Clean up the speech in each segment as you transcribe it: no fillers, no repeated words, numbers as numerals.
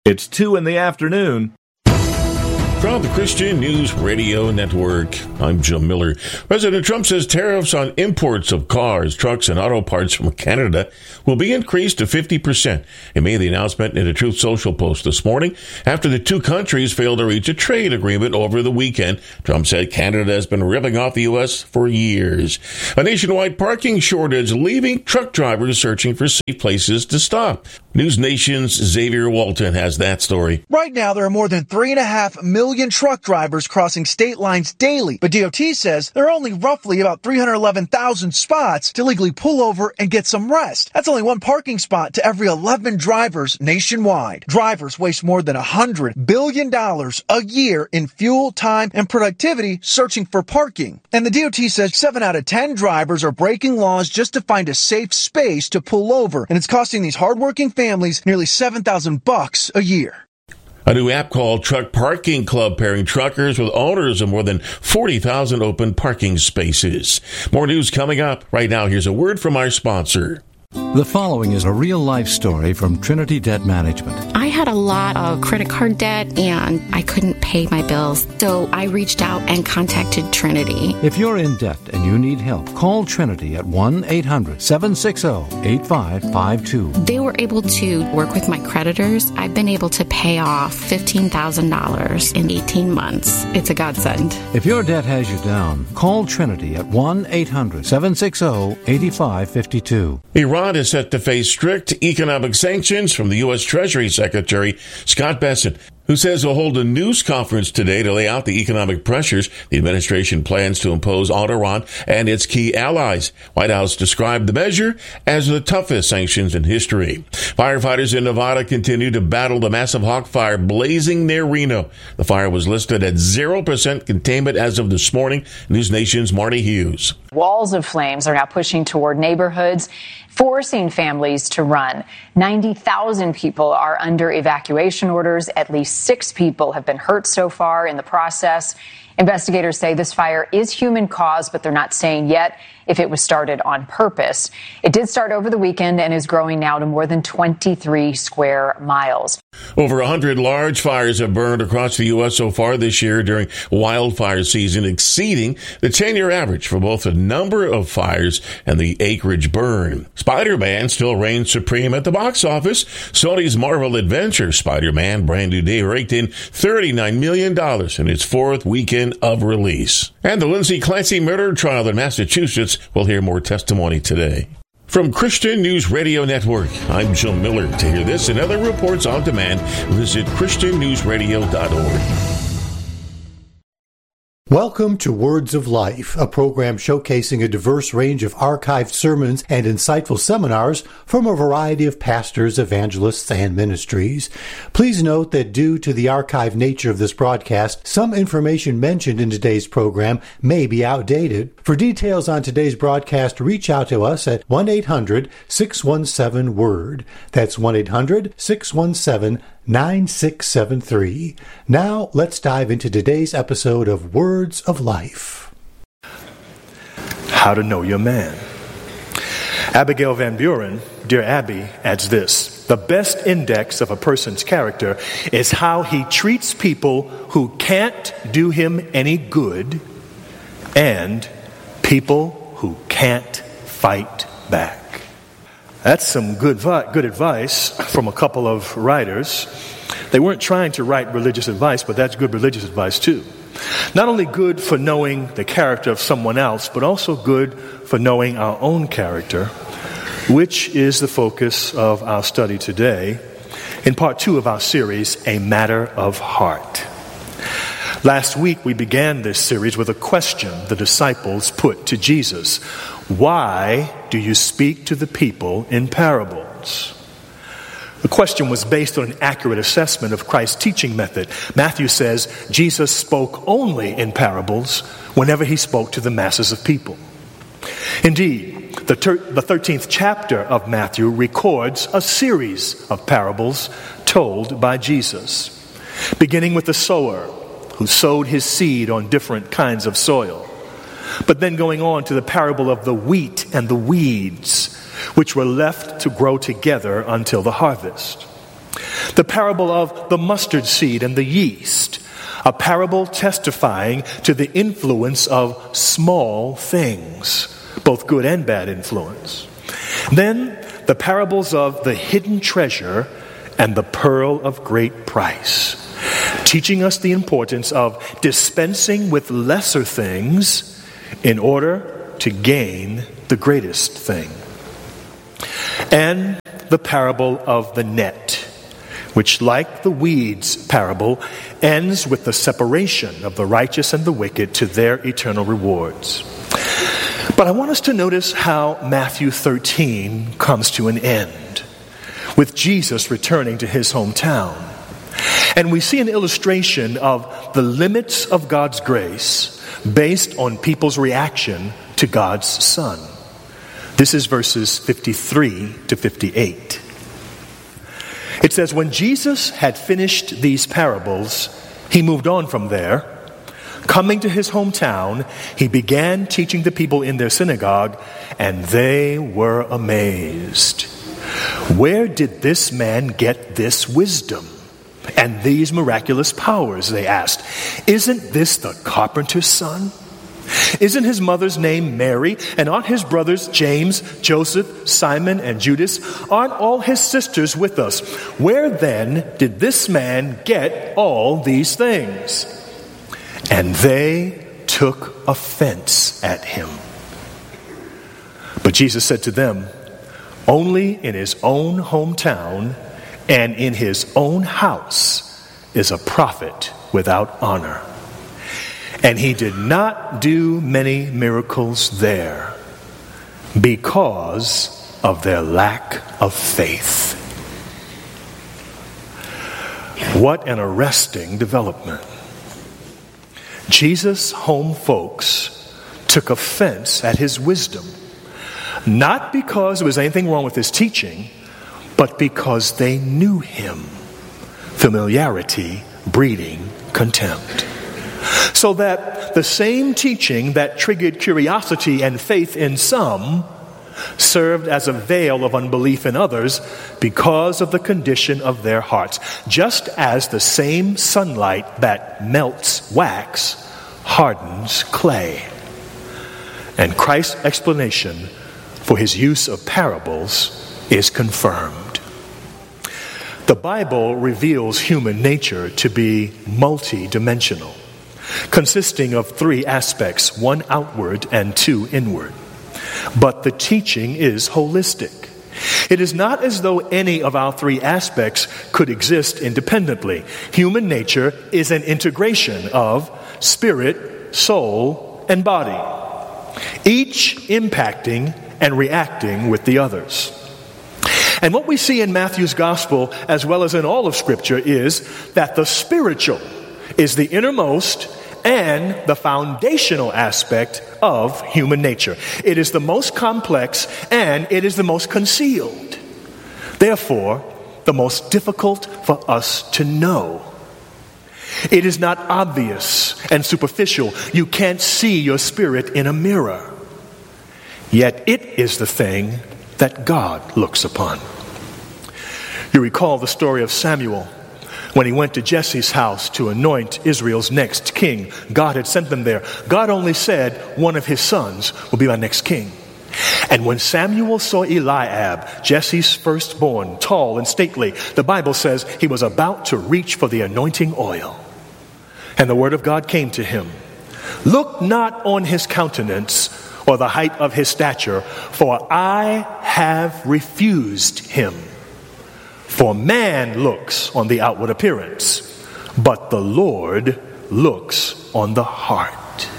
It's 2 in the afternoon. From the Christian News Radio Network, I'm Jim Miller. President Trump says tariffs on imports of cars, trucks, and auto parts from Canada will be increased to 50%. He made the announcement in a Truth Social post this morning after the two countries failed to reach a trade agreement over the weekend. Trump said Canada has been ripping off the U.S. for years. A nationwide parking shortage leaving truck drivers searching for safe places to stop. News Nation's Xavier Walton has that story. Right now, there are more than 3.5 million truck drivers crossing state lines daily, but DOT says there are only roughly about 311,000 spots to legally pull over and get some rest. That's only one parking spot to every 11 drivers nationwide. Drivers waste more than $100 billion a year in fuel, time, and productivity searching for parking. And the DOT says 7 out of 10 drivers are breaking laws just to find a safe space to pull over, and it's costing these hardworking families nearly $7,000 a year. A new app called Truck Parking Club pairing truckers with owners of more than 40,000 open parking spaces. More news coming up. Right now, here's a word from our sponsor. The following is a real-life story from Trinity Debt Management. I had a lot of credit card debt, and I couldn't pay my bills, so I reached out and contacted Trinity. If you're in debt and you need help, call Trinity at 1-800-760-8552. They were able to work with my creditors. I've been able to pay off $15,000 in 18 months. It's a godsend. If your debt has you down, call Trinity at 1-800-760-8552. Iran is set to face strict economic sanctions from the U.S. Treasury Secretary Scott Bessent, who says he'll hold a news conference today to lay out the economic pressures the administration plans to impose on Iran and its key allies. White House described the measure as the toughest sanctions in history. Firefighters in Nevada continue to battle the massive hawk fire blazing near Reno. The fire was listed at 0% containment as of this morning. News Nation's Marty Hughes. Walls of flames are now pushing toward neighborhoods, forcing families to run. 90,000 people are under evacuation orders. At least 6 people have been hurt so far in the process. Investigators say this fire is human caused, but they're not saying yet if it was started on purpose. It did start over the weekend and is growing now to more than 23 square miles. Over 100 large fires have burned across the U.S. so far this year during wildfire season, exceeding the 10-year average for both the number of fires and the acreage burned. Spider-Man still reigns supreme at the box office. Sony's Marvel Adventure Spider-Man Brand New Day raked in $39 million in its 4th weekend of release. And the Lindsay Clancy murder trial in Massachusetts will hear more testimony today. From Christian News Radio Network, I'm Jim Miller. To hear this and other reports on demand, visit ChristianNewsRadio.org. Welcome to Words of Life, a program showcasing a diverse range of archived sermons and insightful seminars from a variety of pastors, evangelists, and ministries. Please note that due to the archived nature of this broadcast, some information mentioned in today's program may be outdated. For details on today's broadcast, reach out to us at 1-800-617-WORD. That's 1-800-617-9673. Now, let's dive into today's episode of Words of Life. How to know your man. Abigail Van Buren, Dear Abby, adds this: the best index of a person's character is how he treats people who can't do him any good and people who can't fight back. That's some good advice from a couple of writers. They weren't trying to write religious advice, but that's good religious advice too. Not only good for knowing the character of someone else, but also good for knowing our own character, which is the focus of our study today in part 2 of our series, A Matter of Heart. Last week we began this series with a question the disciples put to Jesus. Why do you speak to the people in parables? The question was based on an accurate assessment of Christ's teaching method. Matthew says Jesus spoke only in parables whenever he spoke to the masses of people. Indeed, the 13th chapter of Matthew records a series of parables told by Jesus, beginning with the sower who sowed his seed on different kinds of soil, but then going on to the parable of the wheat and the weeds, which were left to grow together until the harvest. The parable of the mustard seed and the yeast, a parable testifying to the influence of small things, both good and bad influence. Then the parables of the hidden treasure and the pearl of great price, teaching us the importance of dispensing with lesser things in order to gain the greatest thing. And the parable of the net, which, like the weeds parable, ends with the separation of the righteous and the wicked to their eternal rewards. But I want us to notice how Matthew 13 comes to an end, with Jesus returning to his hometown. And we see an illustration of the limits of God's grace based on people's reaction to God's Son. This is verses 53 to 58. It says, when Jesus had finished these parables, he moved on from there. Coming to his hometown, he began teaching the people in their synagogue, and they were amazed. Where did this man get this wisdom and these miraculous powers, they asked. Isn't this the carpenter's son? Isn't his mother's name Mary? And aren't his brothers James, Joseph, Simon, and Judas? Aren't all his sisters with us? Where then did this man get all these things? And they took offense at him. But Jesus said to them, only in his own hometown and in his own house is a prophet without honor. And he did not do many miracles there because of their lack of faith. What an arresting development. Jesus' home folks took offense at his wisdom, not because there was anything wrong with his teaching, but because they knew him. Familiarity breeding contempt. So that the same teaching that triggered curiosity and faith in some served as a veil of unbelief in others because of the condition of their hearts. Just as the same sunlight that melts wax hardens clay. And Christ's explanation for his use of parables is confirmed. The Bible reveals human nature to be multidimensional, consisting of three aspects, one outward and two inward. But the teaching is holistic. It is not as though any of our three aspects could exist independently. Human nature is an integration of spirit, soul, and body, each impacting and reacting with the others. And what we see in Matthew's gospel, as well as in all of Scripture, is that the spiritual is the innermost and the foundational aspect of human nature. It is the most complex and it is the most concealed. Therefore, the most difficult for us to know. It is not obvious and superficial. You can't see your spirit in a mirror. Yet it is the thing that God looks upon. You recall the story of Samuel. When he went to Jesse's house to anoint Israel's next king, God had sent them there. God only said one of his sons will be my next king. And when Samuel saw Eliab, Jesse's firstborn, tall and stately, the Bible says he was about to reach for the anointing oil. And the word of God came to him. Look not on his countenance or the height of his stature, for I have refused him. For man looks on the outward appearance, but the Lord looks on the heart.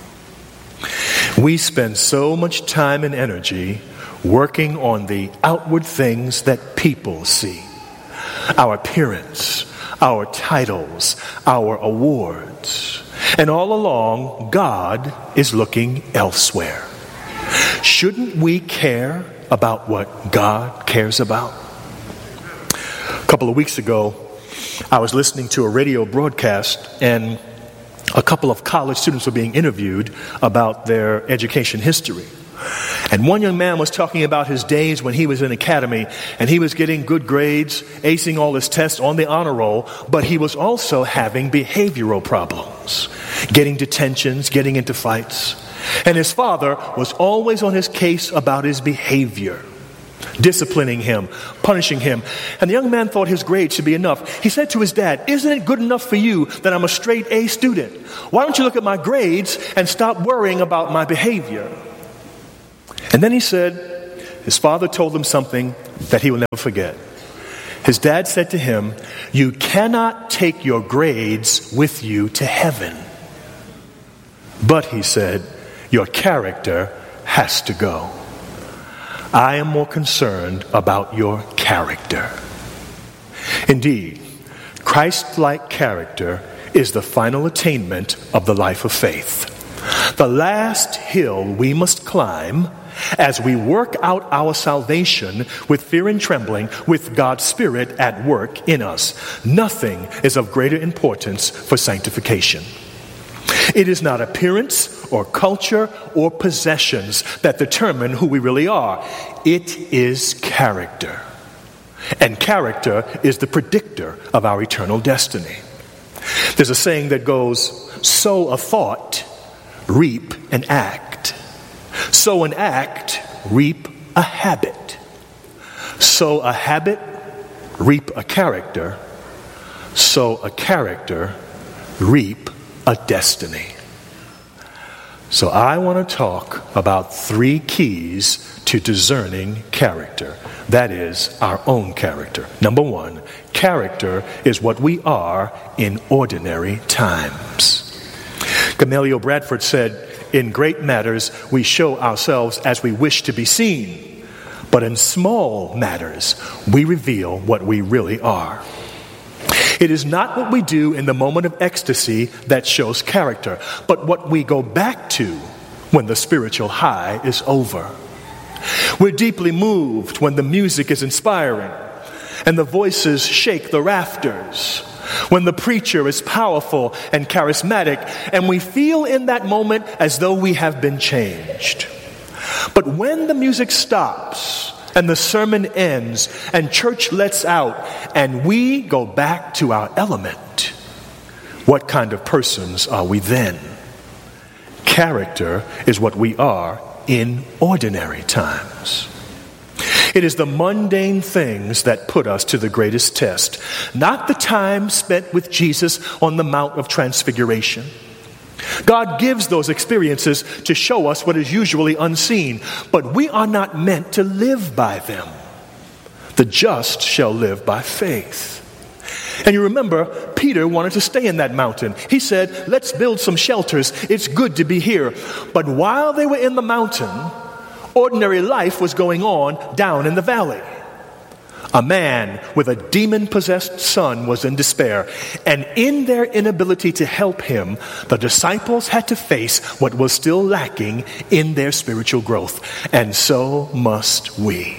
We spend so much time and energy working on the outward things that people see. Our appearance, our titles, our awards. And all along, God is looking elsewhere. Shouldn't we care about what God cares about? A couple of weeks ago, I was listening to a radio broadcast, and a couple of college students were being interviewed about their education history. And one young man was talking about his days when he was in academy, and he was getting good grades, acing all his tests on the honor roll, but he was also having behavioral problems, getting detentions, getting into fights. And his father was always on his case about his behavior, disciplining him, punishing him. And the young man thought his grades should be enough. He said to his dad, "Isn't it good enough for you that I'm a straight A student? Why don't you look at my grades and stop worrying about my behavior?" And then he said, his father told him something that he will never forget. His dad said to him, "You cannot take your grades with you to heaven. But," he said, "your character has to go. I am more concerned about your character." Indeed, Christ-like character is the final attainment of the life of faith. The last hill we must climb as we work out our salvation with fear and trembling, with God's Spirit at work in us. Nothing is of greater importance for sanctification. It is not appearance or culture or possessions that determine who we really are. It is character. And character is the predictor of our eternal destiny. There's a saying that goes, sow a thought, reap an act. Sow an act, reap a habit. Sow a habit, reap a character. Sow a character, reap a destiny. So I want to talk about 3 keys to discerning character. That is, our own character. Number 1, character is what we are in ordinary times. Gamaliel Bradford said, "In great matters we show ourselves as we wish to be seen, but in small matters we reveal what we really are." It is not what we do in the moment of ecstasy that shows character, but what we go back to when the spiritual high is over. We're deeply moved when the music is inspiring and the voices shake the rafters, when the preacher is powerful and charismatic, and we feel in that moment as though we have been changed. But when the music stops and the sermon ends and church lets out and we go back to our element, what kind of persons are we then? Character is what we are in ordinary times. It is the mundane things that put us to the greatest test, not the time spent with Jesus on the Mount of Transfiguration. God gives those experiences to show us what is usually unseen, but we are not meant to live by them. The just shall live by faith. And you remember, Peter wanted to stay in that mountain. He said, "Let's build some shelters. It's good to be here." But while they were in the mountain, ordinary life was going on down in the valley. A man with a demon-possessed son was in despair, and in their inability to help him, the disciples had to face what was still lacking in their spiritual growth, and so must we.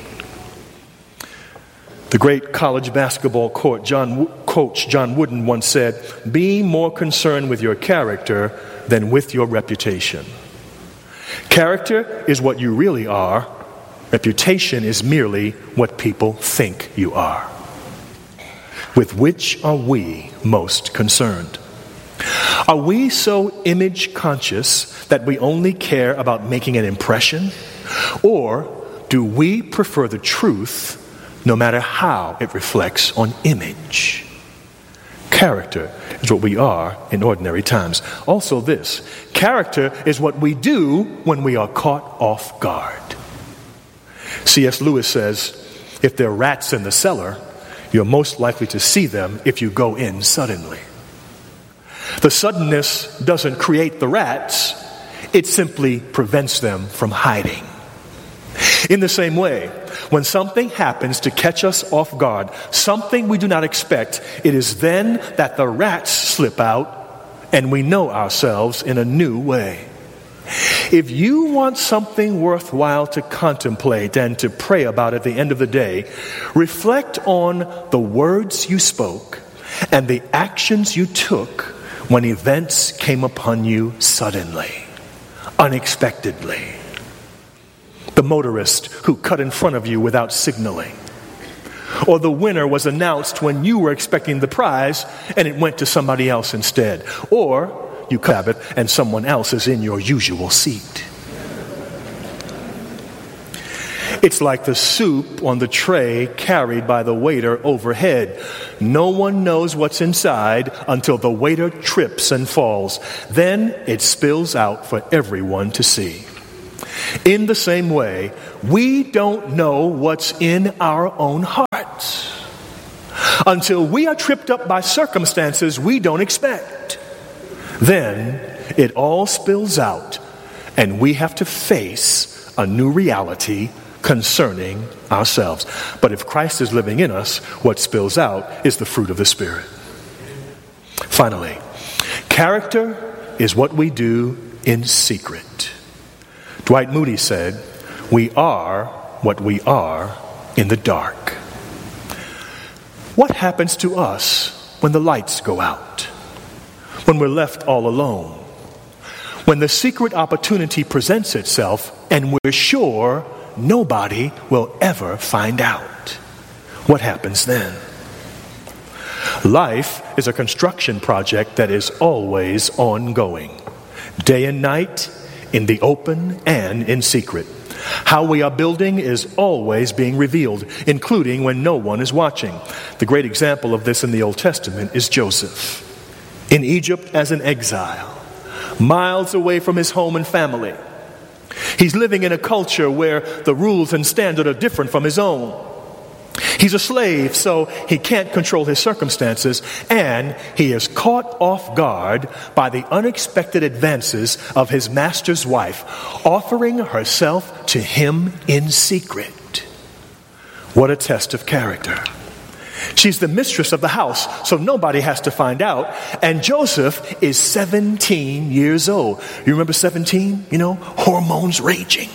The great college basketball coach John Wooden once said, "Be more concerned with your character than with your reputation." Character is what you really are. Reputation is merely what people think you are. With which are we most concerned? Are we so image conscious that we only care about making an impression? Or do we prefer the truth no matter how it reflects on image? Character is what we are in ordinary times. Also this, character is what we do when we are caught off guard. C.S. Lewis says, if there are rats in the cellar, you're most likely to see them if you go in suddenly. The suddenness doesn't create the rats, it simply prevents them from hiding. In the same way, when something happens to catch us off guard, something we do not expect, it is then that the rats slip out and we know ourselves in a new way. If you want something worthwhile to contemplate and to pray about at the end of the day, reflect on the words you spoke and the actions you took when events came upon you suddenly, unexpectedly. The motorist who cut in front of you without signaling. Or the winner was announced when you were expecting the prize and it went to somebody else instead. Or you grab it and someone else is in your usual seat. It's like the soup on the tray carried by the waiter overhead. No one knows what's inside until the waiter trips and falls. Then it spills out for everyone to see. In the same way, we don't know what's in our own hearts until we are tripped up by circumstances we don't expect. Then it all spills out and we have to face a new reality concerning ourselves. But if Christ is living in us, what spills out is the fruit of the Spirit. Finally, character is what we do in secret. Dwight Moody said, "We are what we are in the dark." What happens to us when the lights go out? When we're left all alone? When the secret opportunity presents itself and we're sure nobody will ever find out? What happens then? Life is a construction project that is always ongoing, day and night, in the open and in secret. How we are building is always being revealed, including when no one is watching. The great example of this in the Old Testament is Joseph. In Egypt as an exile, miles away from his home and family. He's living in a culture where the rules and standards are different from his own. He's a slave, so he can't control his circumstances, and he is caught off guard by the unexpected advances of his master's wife, offering herself to him in secret. What a test of character. She's the mistress of the house, so nobody has to find out. And Joseph is 17 years old. You remember 17? Hormones raging.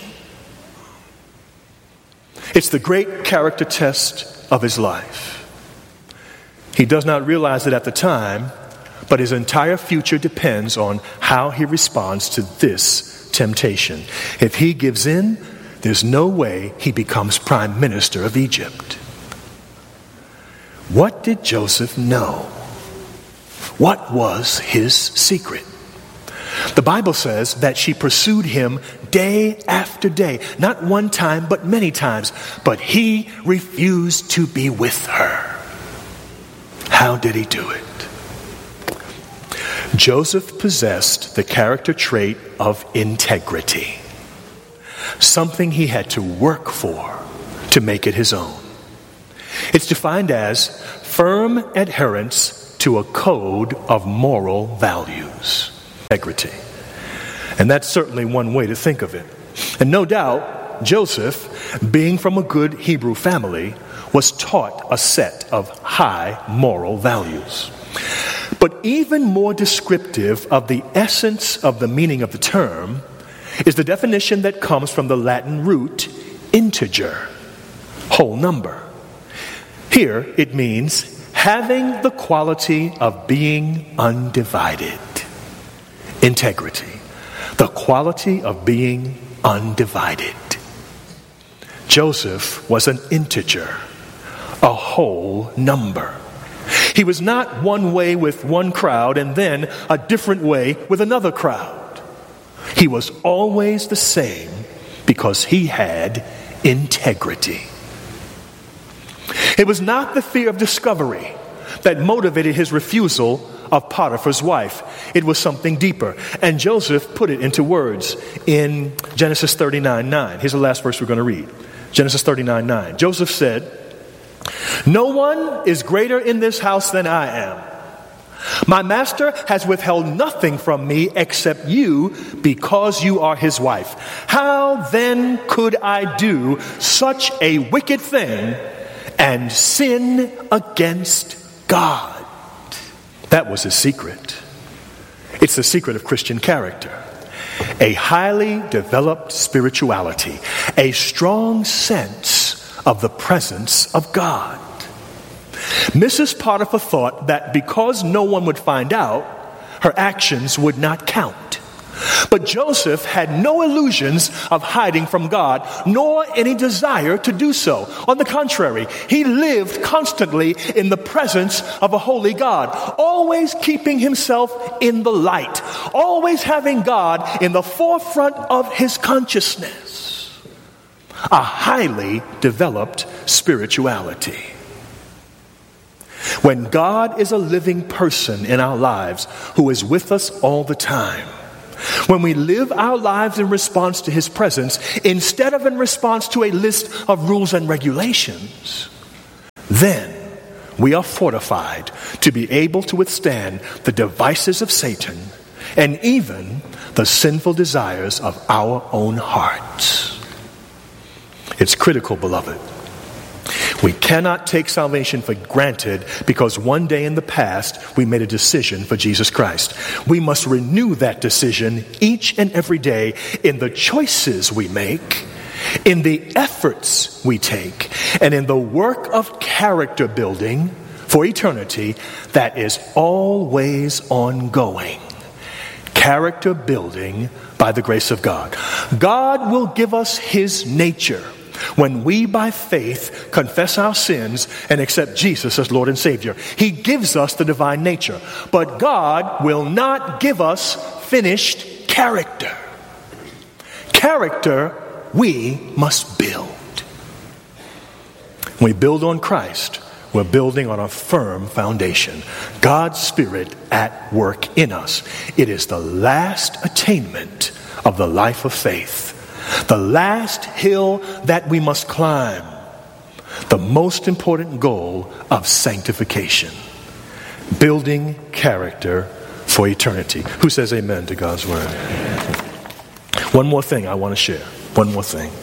It's the great character test of his life. He does not realize it at the time, but his entire future depends on how he responds to this temptation. If he gives in, there's no way he becomes prime minister of Egypt. What did Joseph know? What was his secret? The Bible says that she pursued him day after day, not one time, but many times, but he refused to be with her. How did he do it? Joseph possessed the character trait of integrity, something he had to work for to make it his own. It's defined as firm adherence to a code of moral values. Integrity. And that's certainly one way to think of it. And no doubt, Joseph, being from a good Hebrew family, was taught a set of high moral values. But even more descriptive of the essence of the meaning of the term is the definition that comes from the Latin root integer, whole number. Here it means having the quality of being undivided. Integrity, the quality of being undivided. Joseph was an integer, a whole number. He was not one way with one crowd and then a different way with another crowd. He was always the same because he had integrity. It was not the fear of discovery that motivated his refusal of Potiphar's wife. It was something deeper. And Joseph put it into words in Genesis 39:9. Here's the last verse we're going to read. Genesis 39:9. Joseph said, "No one is greater in this house than I am. My master has withheld nothing from me except you because you are his wife. How then could I do such a wicked thing and sin against God?" That was his secret. It's the secret of Christian character. A highly developed spirituality, a strong sense of the presence of God. Mrs. Potiphar thought that because no one would find out, her actions would not count. But Joseph had no illusions of hiding from God, nor any desire to do so. On the contrary, he lived constantly in the presence of a holy God, always keeping himself in the light, always having God in the forefront of his consciousness. A highly developed spirituality. When God is a living person in our lives who is with us all the time, when we live our lives in response to his presence instead of in response to a list of rules and regulations, then we are fortified to be able to withstand the devices of Satan and even the sinful desires of our own hearts. It's critical, beloved. We cannot take salvation for granted because one day in the past we made a decision for Jesus Christ. We must renew that decision each and every day in the choices we make, in the efforts we take, and in the work of character building for eternity that is always ongoing. Character building by the grace of God. God will give us his nature when we, by faith, confess our sins and accept Jesus as Lord and Savior. He gives us the divine nature. But God will not give us finished character. Character we must build. When we build on Christ, we're building on a firm foundation. God's Spirit at work in us. It is the last attainment of the life of faith. The last hill that we must climb. The most important goal of sanctification. Building character for eternity. Who says amen to God's word? One more thing I want to share. One more thing.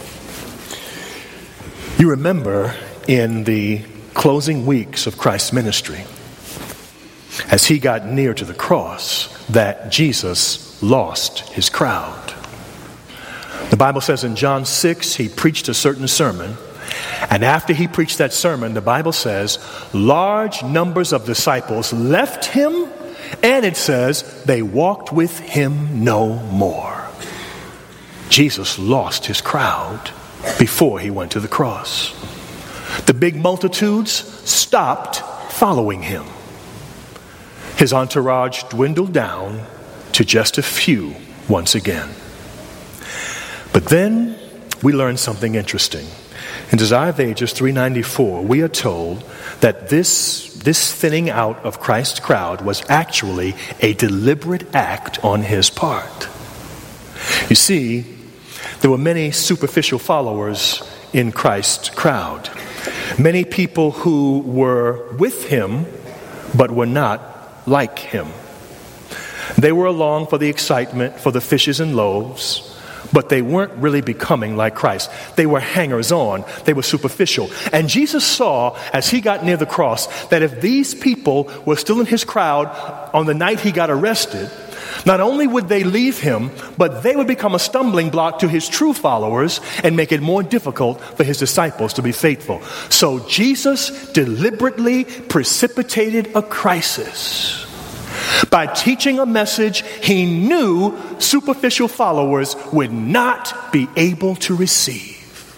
You remember in the closing weeks of Christ's ministry, as he got near to the cross, that Jesus lost his crowd. The Bible says in John 6, he preached a certain sermon. And after he preached that sermon, the Bible says, large numbers of disciples left him, and it says, they walked with him no more. Jesus lost his crowd before he went to the cross. The big multitudes stopped following him. His entourage dwindled down to just a few once again. But then we learn something interesting. In Desire of Ages 394, we are told that this thinning out of Christ's crowd was actually a deliberate act on his part. You see, there were many superficial followers in Christ's crowd. Many people who were with him but were not like him. They were along for the excitement, for the fishes and loaves, but they weren't really becoming like Christ. They were hangers-on. They were superficial. And Jesus saw, as he got near the cross, that if these people were still in his crowd on the night he got arrested, not only would they leave him, but they would become a stumbling block to his true followers and make it more difficult for his disciples to be faithful. So Jesus deliberately precipitated a crisis by teaching a message he knew superficial followers would not be able to receive.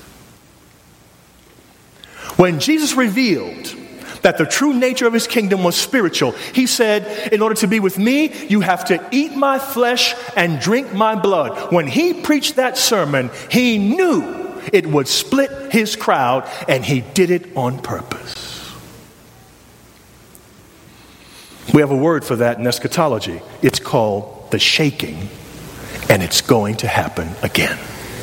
When Jesus revealed that the true nature of his kingdom was spiritual, he said, in order to be with me, you have to eat my flesh and drink my blood. When he preached that sermon, he knew it would split his crowd, and he did it on purpose. We have a word for that in eschatology. It's called the shaking, and it's going to happen again.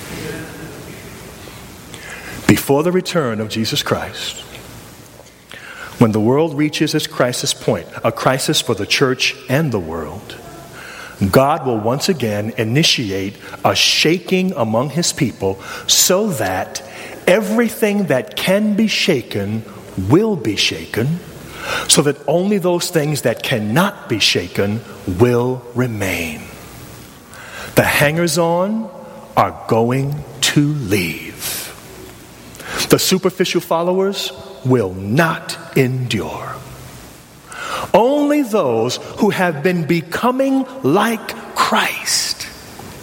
Before the return of Jesus Christ, when the world reaches its crisis point, a crisis for the church and the world, God will once again initiate a shaking among his people so that everything that can be shaken will be shaken, so that only those things that cannot be shaken will remain. The hangers-on are going to leave. The superficial followers will not endure. Only those who have been becoming like Christ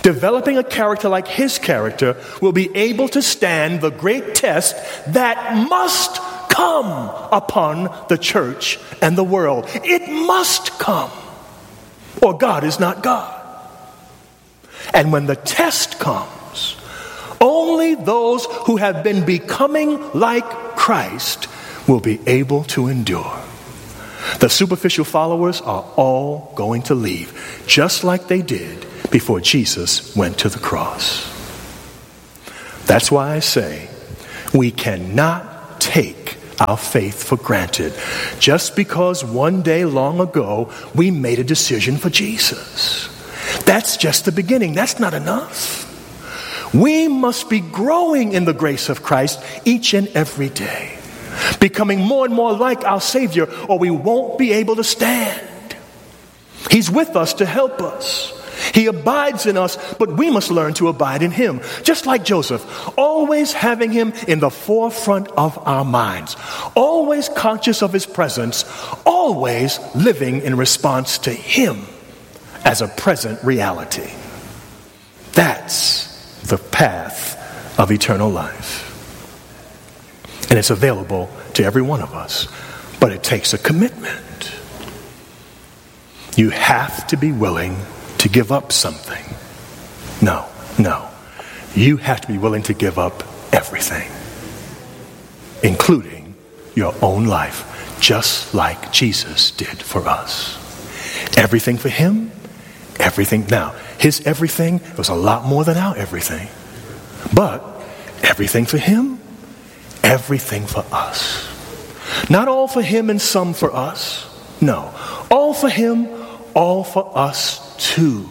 developing a character like his character, will be able to stand the great test that must come upon the church and the world. It must come, or God is not God. And when the test comes, only those who have been becoming like Christ will be able to endure. The superficial followers are all going to leave, just like they did before Jesus went to the cross. That's why I say we cannot take our faith for granted just because one day long ago we made a decision for Jesus. That's just the beginning. That's not enough. We must be growing in the grace of Christ each and every day, becoming more and more like our Savior, or we won't be able to stand. He's with us to help us. He abides in us, but we must learn to abide in Him. Just like Joseph, always having Him in the forefront of our minds, always conscious of His presence, always living in response to Him as a present reality. That's the path of eternal life. And it's available to every one of us, but it takes a commitment. You have to be willing to give up something. No. You have to be willing to give up everything, including your own life, just like Jesus did for us. Everything for Him, everything. Now, His everything was a lot more than our everything. But everything for Him, everything for us. Not all for Him and some for us. No. All for Him, all for us too.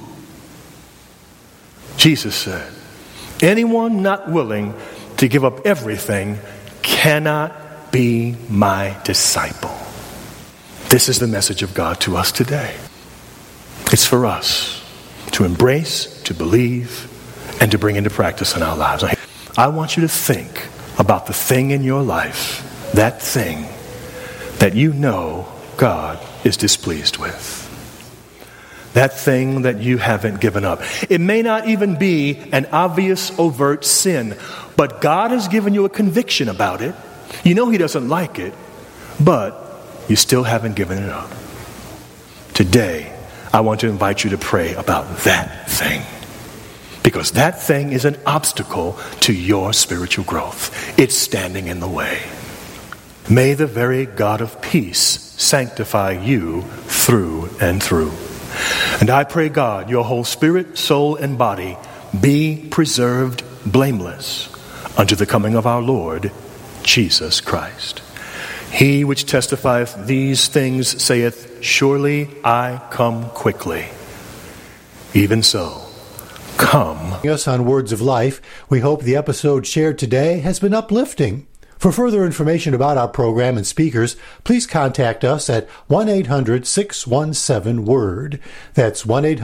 Jesus said, anyone not willing to give up everything cannot be my disciple. This is the message of God to us today. It's for us to embrace, to believe, and to bring into practice in our lives. I want you to think about the thing in your life, that thing that you know God is displeased with. That thing that you haven't given up. It may not even be an obvious, overt sin, but God has given you a conviction about it. You know He doesn't like it, but you still haven't given it up. Today, I want to invite you to pray about that thing, because that thing is an obstacle to your spiritual growth. It's standing in the way. May the very God of peace sanctify you through and through. And I pray, God, your whole spirit, soul, and body be preserved blameless unto the coming of our Lord Jesus Christ. He which testifieth these things saith, surely I come quickly. Even so, come. Us on Words of Life, we hope the episode shared today has been uplifting. For further information about our program and speakers, please contact us at 1-800-617-WORD. That's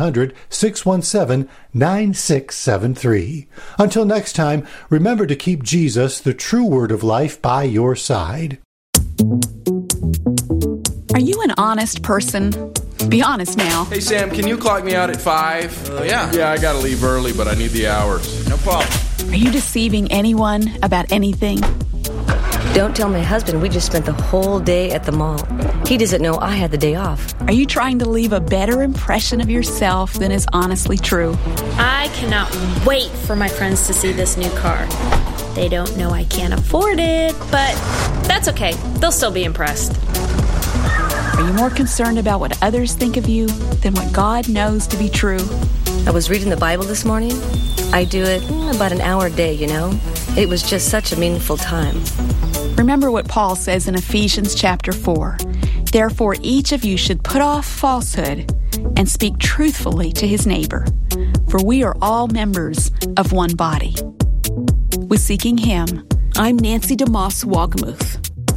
1-800-617-9673. Until next time, remember to keep Jesus, the true Word of life, by your side. Are you an honest person? Be honest now. Hey, Sam, can you clock me out at 5? Yeah, I gotta leave early, but I need the hours. No problem. Are you deceiving anyone about anything? Don't tell my husband we just spent the whole day at the mall. He doesn't know I had the day off. Are you trying to leave a better impression of yourself than is honestly true? I cannot wait for my friends to see this new car. They don't know I can't afford it, but that's okay. They'll still be impressed. Are you more concerned about what others think of you than what God knows to be true? I was reading the Bible this morning. I do it about an hour a day, you know. It was just such a meaningful time. Remember what Paul says in Ephesians chapter 4. Therefore, each of you should put off falsehood and speak truthfully to his neighbor, for we are all members of one body. With Seeking Him, I'm Nancy DeMoss Wogmuth.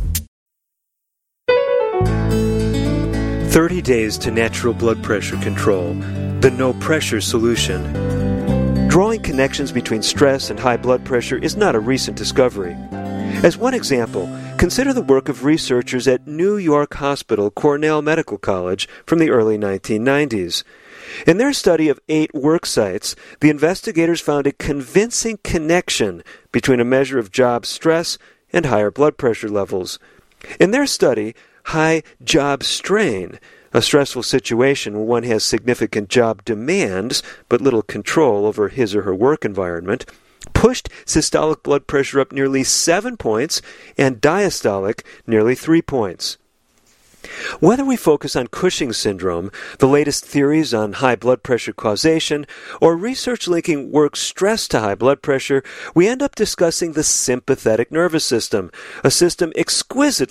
30 Days to Natural Blood Pressure Control, the No Pressure Solution. Drawing connections between stress and high blood pressure is not a recent discovery. As one example, consider the work of researchers at New York Hospital Cornell Medical College from the early 1990s. In their study of 8 work sites, the investigators found a convincing connection between a measure of job stress and higher blood pressure levels. In their study, high job strain, a stressful situation where one has significant job demands but little control over his or her work environment, pushed systolic blood pressure up nearly 7 points and diastolic nearly 3 points. Whether we focus on Cushing's syndrome, the latest theories on high blood pressure causation, or research linking work stress to high blood pressure, we end up discussing the sympathetic nervous system, a system exquisitely